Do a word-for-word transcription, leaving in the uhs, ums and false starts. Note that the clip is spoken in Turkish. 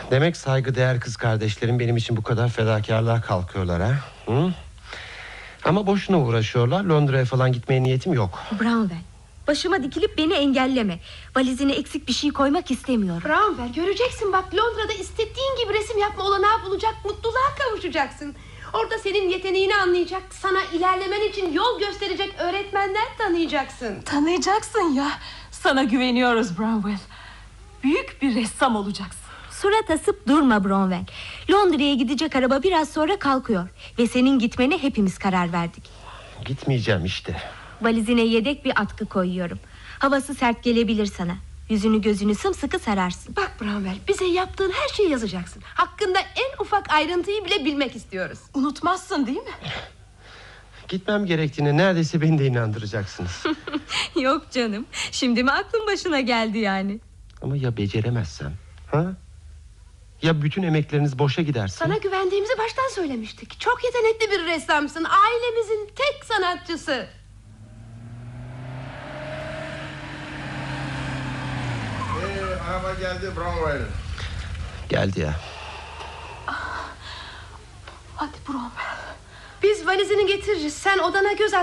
Demek saygıdeğer kız kardeşlerim benim için bu kadar fedakarlığa kalkıyorlar ha? Hı? Ama boşuna uğraşıyorlar. Londra'ya falan gitmeye niyetim yok. Brownwell, başıma dikilip beni engelleme. Valizine eksik bir şey koymak istemiyorum. Brownwell, göreceksin bak, Londra'da istediğin gibi resim yapma olanağı bulacak, mutluluğa kavuşacaksın. Orada senin yeteneğini anlayacak, sana ilerlemen için yol gösterecek öğretmenler tanıyacaksın. Tanıyacaksın ya. Sana güveniyoruz Brownwell. Büyük bir ressam olacaksın. Surat asıp durma Brownwell. Londra'ya gidecek araba biraz sonra kalkıyor. Ve senin gitmene hepimiz karar verdik. Gitmeyeceğim işte. Valizine yedek bir atkı koyuyorum. Havası sert gelebilir sana. Yüzünü gözünü sımsıkı sararsın. Bak Brownwell, bize yaptığın her şeyi yazacaksın. Hakkında en ufak ayrıntıyı bile bilmek istiyoruz. Unutmazsın değil mi? Gitmem gerektiğine neredeyse beni de inandıracaksınız. Yok canım, şimdi mi aklın başına geldi yani? Ama ya beceremezsem? Ha? Ya bütün emekleriniz boşa giderse? Sana güvendiğimizi baştan söylemiştik. Çok yetenekli bir ressamsın. Ailemizin tek sanatçısı. Ee, araba geldi Brownwell. Geldi ya. Hadi Brownwell. Biz valizini getiririz. Sen odana göz at.